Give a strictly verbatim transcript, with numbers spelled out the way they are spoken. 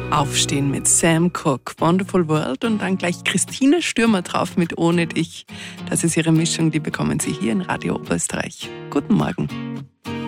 Aufstehen mit Sam Cooke, Wonderful World und dann gleich Christine Stürmer drauf mit Ohne dich. Das ist ihre Mischung, die bekommen Sie hier in Radio Oberösterreich. Guten Morgen.